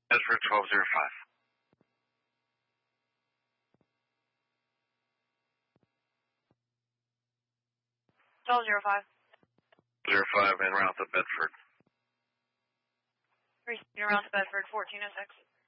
Bedford 1205. 1205. 05 en route to Bedford. Receiving around to Bedford, 1406.